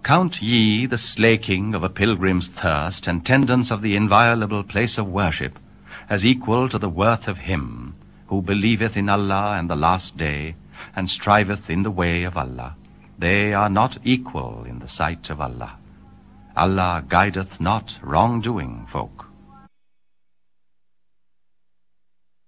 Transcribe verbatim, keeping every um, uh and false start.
Count ye the slaking of a pilgrim's thirst and tendance of the inviolable place of worship as equal to the worth of him who believeth in Allah and the last day and striveth in the way of Allah. They are not equal in the sight of Allah. Allah guideth not wrongdoing folk.